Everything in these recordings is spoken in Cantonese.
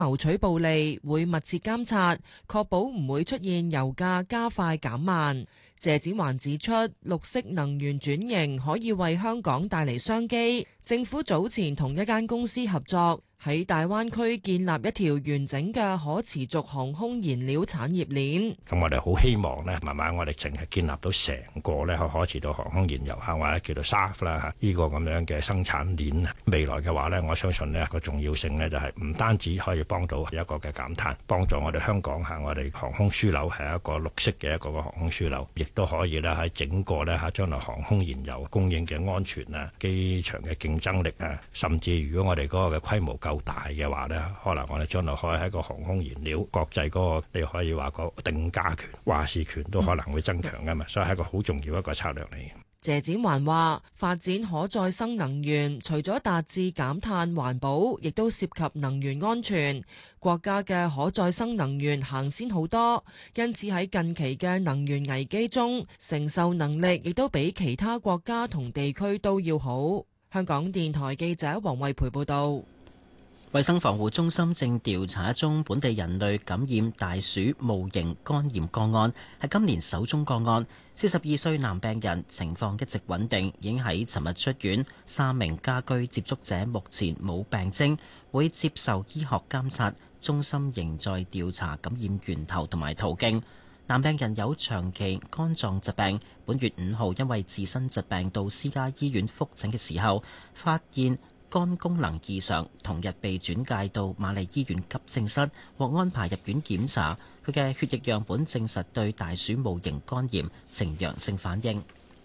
謀取暴利，會密切監察，確保唔會出現油價加快減慢。謝展寰指出，綠色能源轉型可以為香港帶嚟商機。政府早前同一間公司合作，喺大灣區建立一條完整嘅可持續航空燃料產業鏈。 咁我哋好希望呢，慢慢我哋淨係建立到成個呢可持續航空燃油或者叫做 SAF 啦呢個咁樣嘅生產鏈。未來嘅話呢，我相信呢個重要性呢，就係唔單止可以幫到一個嘅減碳，幫助我哋香港我哋航空樞紐係一個綠色嘅一個航空樞紐，亦都可以呢喺整個呢將來航空燃油供應嘅安全啊、機場嘅競爭力啊，甚至如果我哋嗰個嘅規模夠大嘅話呢，可能我哋將來可以喺個航空燃料國際嗰個，你可以話個定價權、話事權都可能會增強噶嘛，所以係一個好重要一個策略嚟嘅。 謝展寰話：發展可再生能源，除咗達至減碳環保，亦都涉及能源安全。國家嘅可再生能源行先好多，因此喺近期嘅能源危機中，承受能力亦都比其他國家同地區都要好。香港電台記者黃慧培報道。 衛生防護中心正調查一宗本地人類感染大鼠戊型肝炎個案，係今年首宗個案。42歲男病人情況一直穩定，已經喺尋日出院。3名家居接觸者目前冇病徵，會接受醫學監察。中心仍在調查感染源頭同埋途徑。男病人有長期肝臟疾病，本月5號因為自身疾病到私家醫院覆診嘅時候，發現肝功能異常，同日被轉介到瑪麗醫院急症室，獲安排入院檢查。佢嘅血液樣本證實對大鼠戊型肝炎呈陽性反應。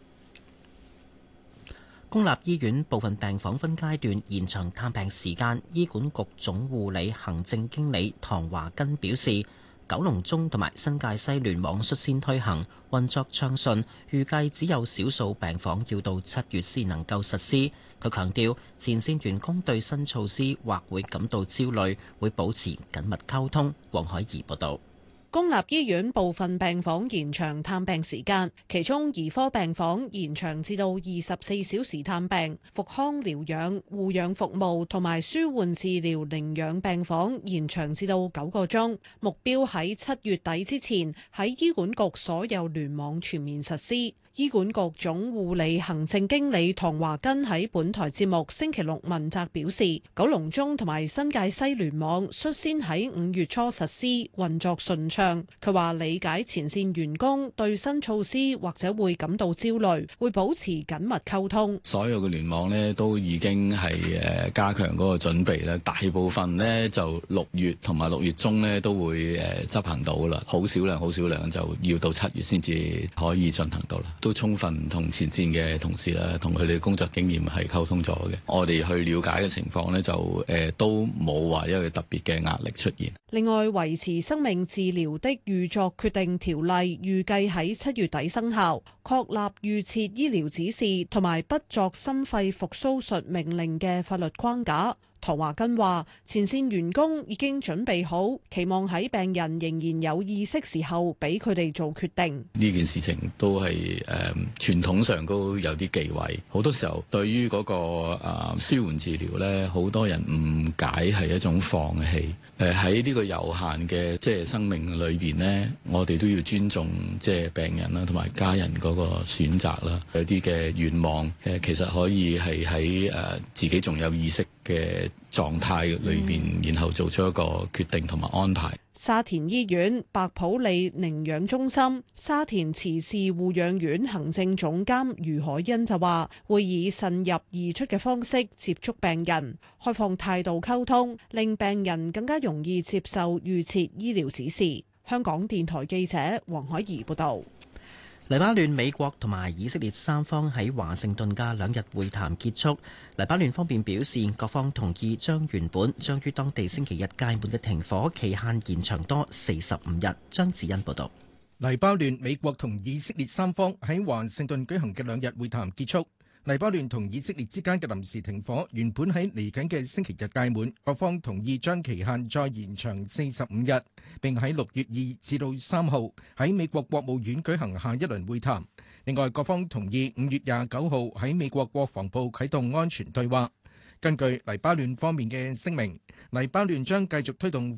公立醫院部分病房分階段延長探病時間，醫管局總護理行政經理唐華根表示，九龍中同埋新界西聯網率先推行，運作暢順，預計只有少數病房要到7月先能夠實施。佢強調，前線員工對新措施或會感到焦慮，會保持緊密溝通。黃海怡報導。 公立醫院部分病房延長探病時間，其中兒科病房延長至到24小時探病，復康療養、護養服務同埋舒緩治療寧養病房延長至到9個鐘，目標喺7月底之前喺醫管局所有聯網全面實施。醫管局總護理行政經理唐華根喺本台節目星期六問責表示，九龍中同埋新界西聯網率先喺5月初實施，運作順暢。佢話理解前線員工對新措施或者會感到焦慮，會保持緊密溝通。 所有嘅聯網呢都已經係加強嗰個準備咧，大部分呢就6月同埋6月中呢都會執行到啦，好少量就要到7月先至可以進行到啦。都充分同前線嘅同事啦，同佢哋工作經驗係溝通咗嘅。我哋去了解嘅情況呢，就都冇話一個特別嘅壓力出現。 另外，維持生命治療的預作決定條例預計喺7月底生效，確立預設醫療指示同埋不作心肺復甦術命令嘅法律框架。唐華根話：前線員工已經準備好，期望喺病人仍然有意識時候，俾佢哋做決定。 呢件事情都係傳統上都有啲忌諱，好多時候對於嗰個舒緩治療呢，好多人誤解係一種放棄。喺呢個有限嘅即係生命裏邊呢，我哋都要尊重即係病人啦，同埋家人嗰個選擇啦。有啲嘅願望其實可以係喺自己仲有意識嘅狀態裏邊，然後做出一個決定同埋安排。 沙田醫院白普利寧養中心沙田慈氏護養院行政總監余海欣就話，會以慎入易出嘅方式接觸病人，開放態度溝通，令病人更加容易接受預設醫療指示。香港電台記者黃海怡報道。 黎巴嫩、美國同埋以色列三方喺華盛頓嘅2日會談結束。黎巴嫩方面表示，各方同意將原本將於當地星期日屆滿嘅停火期限延長多45日。張子欣報道。 黎巴嫩、美國同以色列三方喺華盛頓舉行嘅2日會談結束。黎巴嫩同以色列之間嘅臨時停火原本喺嚟緊嘅星期日屆滿，各方同意將期限再延長45日，並喺6月2至到3號喺美國國務院舉行下一輪會談。另外，各方同意5月29號喺美國國防部啟動安全對話。 根據黎巴嫩方面嘅聲明，黎巴嫩將繼續推動